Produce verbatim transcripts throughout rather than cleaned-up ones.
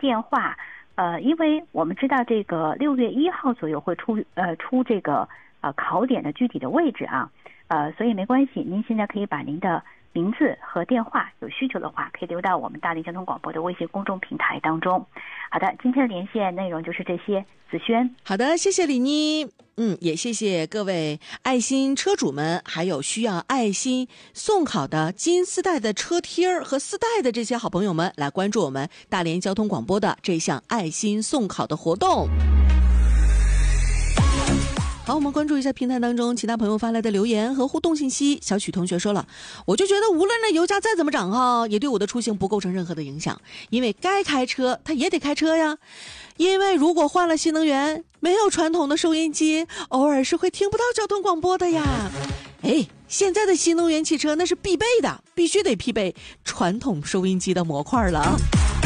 电话，呃，因为我们知道这个六月一号左右会出呃出这个呃考点的具体的位置啊，呃，所以没关系，您现在可以把您的名字和电话，有需求的话可以留到我们大连交通广播的微信公众平台当中。好的，今天的连线内容就是这些。子轩， 好的，谢谢李妮。嗯，也谢谢各位爱心车主们，还有需要爱心送考的金丝带的车贴和丝带的这些好朋友们，来关注我们大连交通广播的这项爱心送考的活动。好，我们关注一下平台当中其他朋友发来的留言和互动信息。小曲同学说了，我就觉得无论那油价再怎么涨哈，也对我的出行不构成任何的影响，因为该开车他也得开车呀。因为如果换了新能源，没有传统的收音机，偶尔是会听不到交通广播的呀。哎，现在的新能源汽车那是必备的，必须得匹配传统收音机的模块了。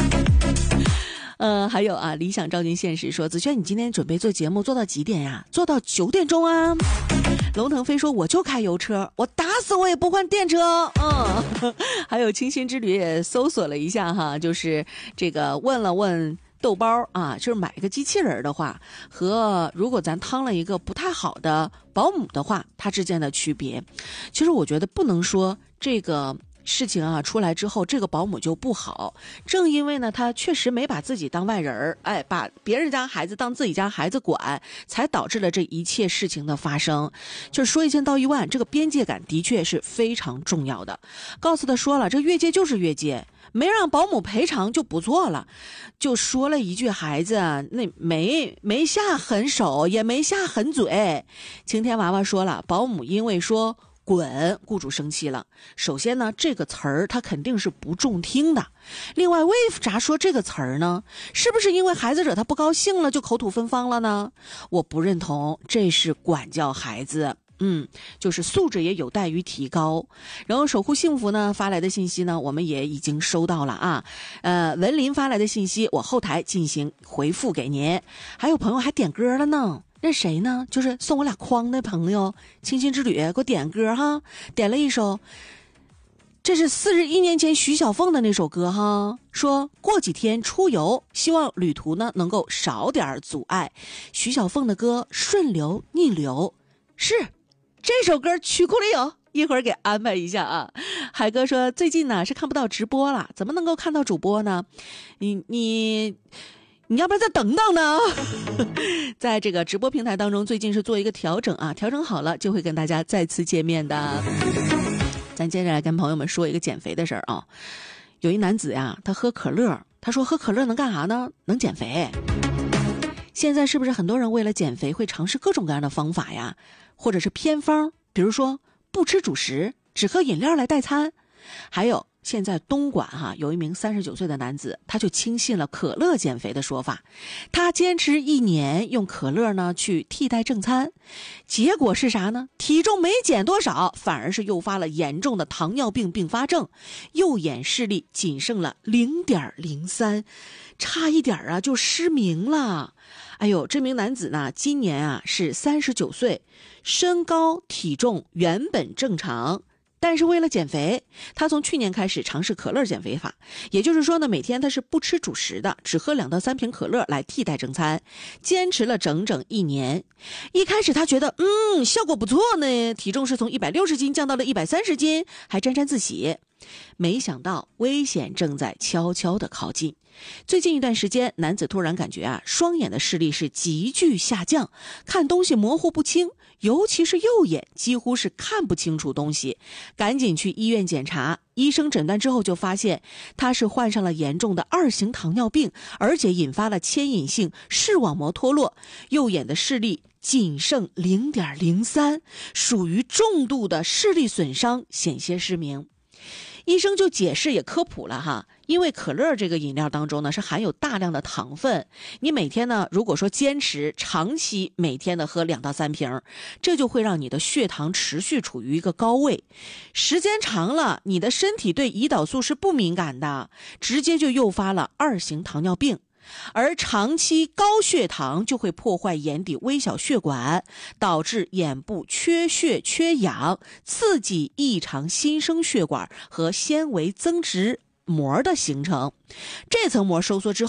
呃，还有啊，理想照进现实说，子轩，你今天准备做节目做到几点呀？做到九点钟啊。龙腾飞说，我就开油车，我打死我也不换电车。嗯，还有清新之旅也搜索了一下哈，就是这个问了问豆包啊，就是买一个机器人的话，和如果咱趟了一个不太好的保姆的话，它之间的区别。其实我觉得不能说这个事情啊出来之后这个保姆就不好，正因为呢他确实没把自己当外人，哎，把别人家孩子当自己家孩子管，才导致了这一切事情的发生。就是说一千道一万，这个边界感的确是非常重要的。告诉他说了，这越界就是越界，没让保姆赔偿就不错了，就说了一句孩子那没没下狠手也没下狠嘴。晴天娃娃说了，保姆因为说滚，雇主生气了。首先呢，这个词儿他肯定是不中听的。另外，为啥说这个词儿呢？是不是因为孩子惹他不高兴了就口吐芬芳了呢？我不认同，这是管教孩子。嗯，就是素质也有待于提高。然后守护幸福呢发来的信息呢，我们也已经收到了啊。呃，文林发来的信息，我后台进行回复给您。还有朋友还点歌了呢。那谁呢？就是送我俩筐的朋友，清新之旅给我点歌哈，点了一首，这是四十一年前徐小凤的那首歌哈，说过几天出游，希望旅途呢能够少点阻碍。徐小凤的歌顺流逆流，是这首歌曲库里有，一会儿给安排一下啊。海哥说最近呢是看不到直播了，怎么能够看到主播呢？你你你要不然再等等呢？在这个直播平台当中，最近是做一个调整啊，调整好了就会跟大家再次见面的。咱接着来跟朋友们说一个减肥的事儿啊。有一男子呀，他喝可乐，他说喝可乐能干啥呢？能减肥。现在是不是很多人为了减肥会尝试各种各样的方法呀，或者是偏方，比如说不吃主食，只喝饮料来代餐。还有现在东莞哈、啊、有一名三十九岁的男子，他就轻信了可乐减肥的说法，他坚持一年用可乐呢去替代正餐，结果是啥呢？体重没减多少，反而是诱发了严重的糖尿病并发症，右眼视力仅剩了 零点零三， 差一点啊就失明了。哎呦，这名男子呢今年啊是三十九岁，身高体重原本正常，但是为了减肥，他从去年开始尝试可乐减肥法，也就是说呢，每天他是不吃主食的，只喝两到三瓶可乐来替代正餐，坚持了整整一年。一开始他觉得，嗯，效果不错呢，体重是从一百六十斤降到了一百三十斤，还沾沾自喜。没想到危险正在悄悄地靠近。最近一段时间，男子突然感觉啊，双眼的视力是急剧下降，看东西模糊不清，尤其是右眼几乎是看不清楚东西，赶紧去医院检查。医生诊断之后就发现他是患上了严重的二型糖尿病，而且引发了牵引性视网膜脱落，右眼的视力仅剩 零点零三， 属于重度的视力损伤，险些失明。医生就解释也科普了哈，因为可乐这个饮料当中呢是含有大量的糖分，你每天呢如果说坚持长期每天的喝两到三瓶，这就会让你的血糖持续处于一个高位，时间长了你的身体对胰岛素是不敏感的，直接就诱发了二型糖尿病。而长期高血糖就会破坏眼底微小血管，导致眼部缺血缺氧，刺激异常新生血管和纤维增殖膜的形成。这层膜收缩之后